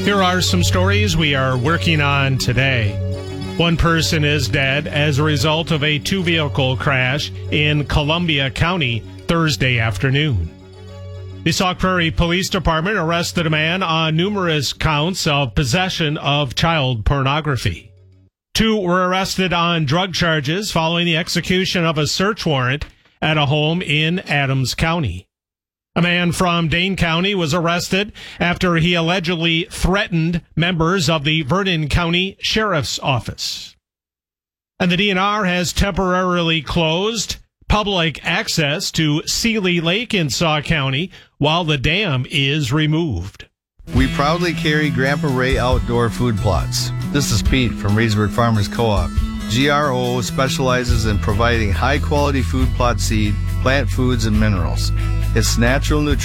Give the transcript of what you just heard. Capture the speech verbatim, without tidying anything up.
Here are some stories we are working on today. One person is dead as a result of a two-vehicle crash in Columbia County Thursday afternoon. The Sauk Prairie Police Department arrested a man on numerous counts of possession of child pornography. Two were arrested on drug charges following the execution of a search warrant at a home in Adams County. A man from Dane County was arrested after he allegedly threatened members of the Vernon County Sheriff's Office. And the D N R has temporarily closed public access to Seeley Lake in Sauk County while the dam is removed. We proudly carry Grandpa Ray outdoor food plots. This is Pete from Reedsburg Farmers Co-op. G R O specializes in providing high-quality food plot seed, plant foods, and minerals. It's natural nutrition.